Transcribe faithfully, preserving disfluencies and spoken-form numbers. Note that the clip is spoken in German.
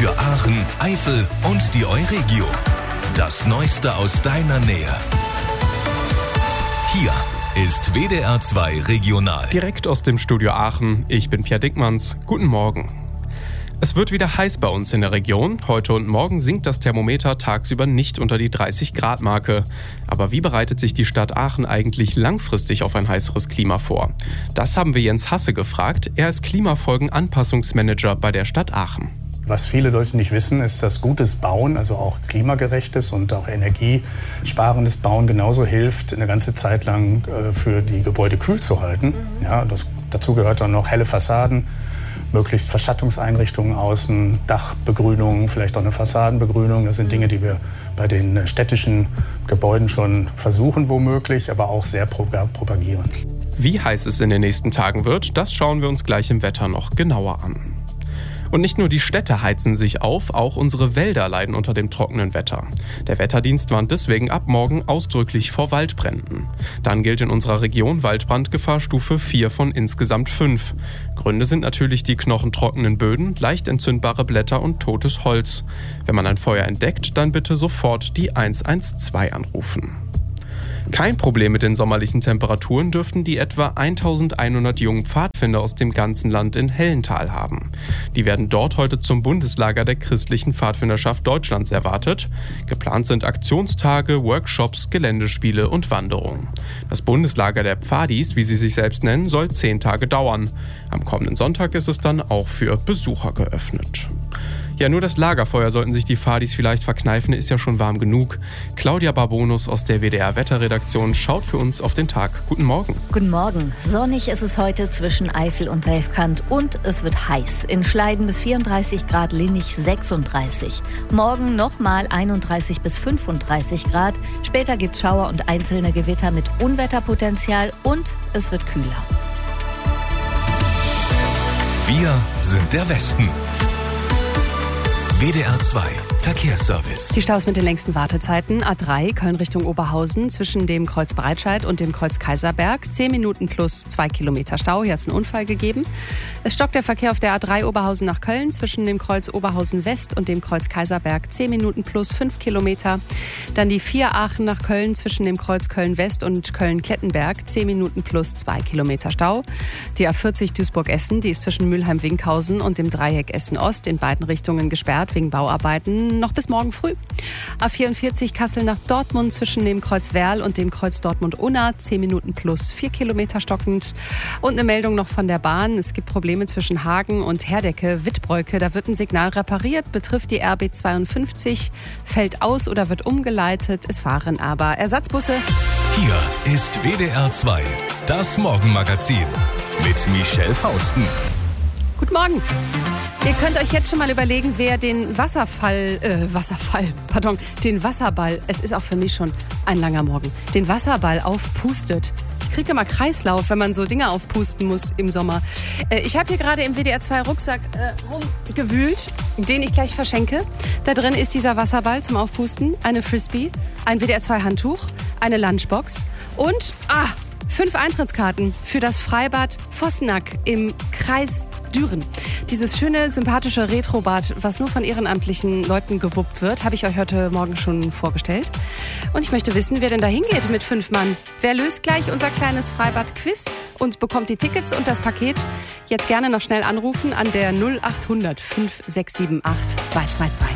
Für Aachen, Eifel und die Euregio. Das Neueste aus deiner Nähe. Hier ist W D R zwei Regional. Direkt aus dem Studio Aachen. Ich bin Pierre Dickmanns. Guten Morgen. Es wird wieder heiß bei uns in der Region. Heute und morgen sinkt das Thermometer tagsüber nicht unter die dreißig Grad Marke. Aber wie bereitet sich die Stadt Aachen eigentlich langfristig auf ein heißeres Klima vor? Das haben wir Jens Hasse gefragt. Er ist Klimafolgenanpassungsmanager bei der Stadt Aachen. Was viele Leute nicht wissen, ist, dass gutes Bauen, also auch klimagerechtes und auch energiesparendes Bauen genauso hilft, eine ganze Zeit lang äh, für die Gebäude kühl zu halten. Mhm. Ja, das, dazu gehört dann noch helle Fassaden, möglichst Verschattungseinrichtungen außen, Dachbegrünung, vielleicht auch eine Fassadenbegrünung. Das sind Dinge, die wir bei den städtischen Gebäuden schon versuchen womöglich, aber auch sehr propagieren. Wie heiß es in den nächsten Tagen wird, das schauen wir uns gleich im Wetter noch genauer an. Und nicht nur die Städte heizen sich auf, auch unsere Wälder leiden unter dem trockenen Wetter. Der Wetterdienst warnt deswegen ab morgen ausdrücklich vor Waldbränden. Dann gilt in unserer Region Waldbrandgefahrstufe vier von insgesamt fünf. Gründe sind natürlich die knochentrockenen Böden, leicht entzündbare Blätter und totes Holz. Wenn man ein Feuer entdeckt, dann bitte sofort die eins eins zwei anrufen. Kein Problem mit den sommerlichen Temperaturen dürften die etwa eintausendeinhundert jungen Pfadfinder aus dem ganzen Land in Hellental haben. Die werden dort heute zum Bundeslager der christlichen Pfadfinderschaft Deutschlands erwartet. Geplant sind Aktionstage, Workshops, Geländespiele und Wanderungen. Das Bundeslager der Pfadis, wie sie sich selbst nennen, soll zehn Tage dauern. Am kommenden Sonntag ist es dann auch für Besucher geöffnet. Ja, nur das Lagerfeuer sollten sich die Pfadis vielleicht verkneifen, ist ja schon warm genug. Claudia Barbonus aus der W D R-Wetterredaktion schaut für uns auf den Tag. Guten Morgen. Guten Morgen. Sonnig ist es heute zwischen Eifel und Selfkant und es wird heiß. In Schleiden bis vierunddreißig Grad, Linnich sechsunddreißig. Morgen nochmal einunddreißig bis fünfunddreißig Grad. Später gibt's Schauer und einzelne Gewitter mit Unwetterpotenzial und es wird kühler. Wir sind der Westen. W D R zwei Verkehrsservice. Die Staus mit den längsten Wartezeiten. A drei, Köln Richtung Oberhausen, zwischen dem Kreuz Breitscheid und dem Kreuz Kaiserberg. zehn Minuten plus zwei Kilometer Stau. Hier hat es einen Unfall gegeben. Es stockt der Verkehr auf der A drei Oberhausen nach Köln, zwischen dem Kreuz Oberhausen West und dem Kreuz Kaiserberg. zehn Minuten plus fünf Kilometer. Dann die vier Aachen nach Köln, zwischen dem Kreuz Köln West und Köln Klettenberg. zehn Minuten plus zwei Kilometer Stau. Die A vierzig Duisburg-Essen, die ist zwischen Mülheim-Winkhausen und dem Dreieck Essen-Ost in beiden Richtungen gesperrt wegen Bauarbeiten. Noch bis morgen früh. A vierundvierzig Kassel nach Dortmund, zwischen dem Kreuz Werl und dem Kreuz Dortmund-Unna. zehn Minuten plus vier Kilometer stockend. Und eine Meldung noch von der Bahn. Es gibt Probleme zwischen Hagen und Herdecke, Wittbreuke. Da wird ein Signal repariert, betrifft die R B zweiundfünfzig, fällt aus oder wird umgeleitet. Es fahren aber Ersatzbusse. Hier ist W D R zwei, das Morgenmagazin mit Michelle Fausten. Guten Morgen. Ihr könnt euch jetzt schon mal überlegen, wer den Wasserfall, äh, Wasserfall, pardon, den Wasserball, es ist auch für mich schon ein langer Morgen, den Wasserball aufpustet. Ich kriege immer Kreislauf, wenn man so Dinge aufpusten muss im Sommer. Äh, ich habe hier gerade im W D R zwei Rucksack äh, rumgewühlt, den ich gleich verschenke. Da drin ist dieser Wasserball zum Aufpusten, eine Frisbee, ein W D R zwei Handtuch, eine Lunchbox und, ah, fünf Eintrittskarten für das Freibad Vossenack im Kreis Düren. Dieses schöne, sympathische Retrobad, was nur von ehrenamtlichen Leuten gewuppt wird, habe ich euch heute Morgen schon vorgestellt. Und ich möchte wissen, wer denn da hingeht mit fünf Mann. Wer löst gleich unser kleines Freibad-Quiz und bekommt die Tickets und das Paket? Jetzt gerne noch schnell anrufen an der null acht hundert fünf sechs sieben acht zwei zwei zwei.